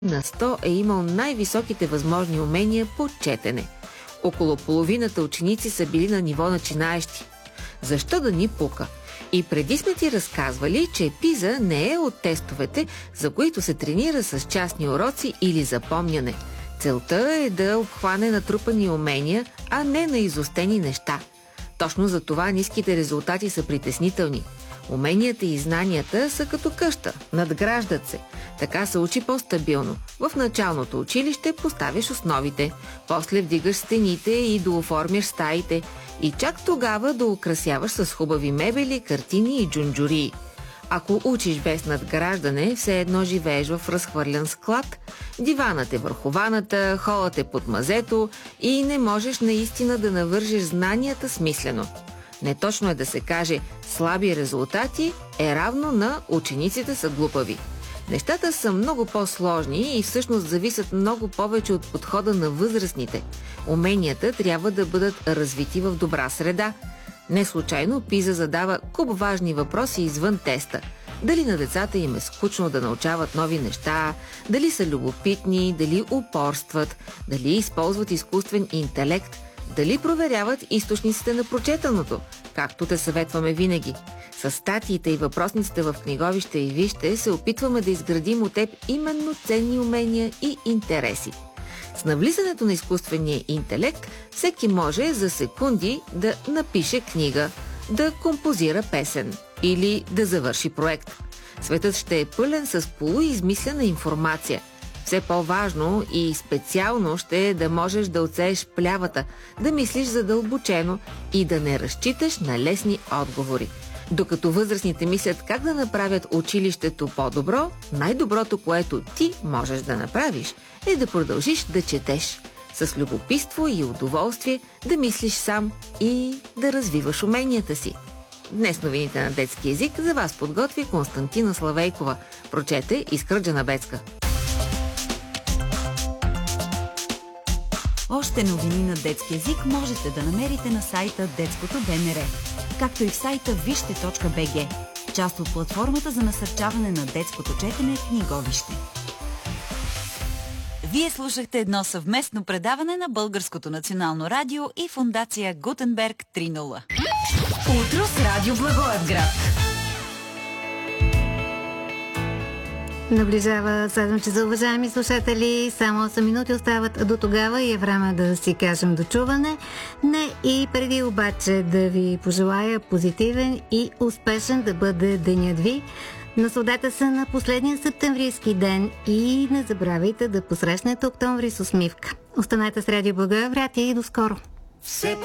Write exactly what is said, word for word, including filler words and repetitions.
на сто е имал най-високите възможни умения по четене. Около половината ученици са били на ниво начинаещи. Защо да ни пука? И преди сме ти разказвали, че ПИЗА не е от тестовете, за които се тренира с частни уроци или запомняне. Целта е да обхване натрупани умения, а не на изостени неща. Точно за това ниските резултати са притеснителни. Уменията и знанията са като къща, надграждат се. Така се учи по-стабилно. В началното училище поставяш основите, после вдигаш стените и дооформяш стаите и чак тогава да украсяваш с хубави мебели, картини и джунджурии. Ако учиш без надграждане, все едно живееш в разхвърлян склад, диванът е върху ваната, холът е под мазето и не можеш наистина да навържеш знанията смислено. Неточно е да се каже слаби резултати е равно на учениците са глупави. Нещата са много по-сложни и всъщност зависят много повече от подхода на възрастните. Уменията трябва да бъдат развити в добра среда. Не случайно ПИЗА задава куп важни въпроси извън теста. Дали на децата им е скучно да научават нови неща, дали са любопитни, дали упорстват, дали използват изкуствен интелект, дали проверяват източниците на прочетеното, както те съветваме винаги. С статиите и въпросниците в книговище и вижте се опитваме да изградим от теб именно ценни умения и интереси. С навлизането на изкуствения интелект всеки може за секунди да напише книга, да композира песен или да завърши проект. Светът ще е пълен с полуизмислена информация. Все по-важно и специално ще е да можеш да отсееш плявата, да мислиш задълбочено и да не разчиташ на лесни отговори. Докато възрастните мислят как да направят училището по-добро, най-доброто, което ти можеш да направиш, е да продължиш да четеш. С любопитство и удоволствие да мислиш сам и да развиваш уменията си. Днес новините на детски език за вас подготви Константина Славейкова. Прочете Искра Джанабецка. Още новини на детски език можете да намерите на сайта Детското БНР, както и в сайта вижте точка би джи, част от платформата за насърчаване на детското четене Книговище. Вие слушахте едно съвместно предаване на Българското национално радио и фондация Гутенберг три нула. Утро с Радио Благоевград. Наближава седем часа, уважаеми слушатели. Само осем минути остават до тогава и е време да си кажем дочуване. Не и преди обаче да ви пожелая позитивен и успешен да бъде денят ви. Насладете се на последния септемврийски ден и не забравяйте да посрещнете октомври с усмивка. Останете с Радио Благоевград и до скоро!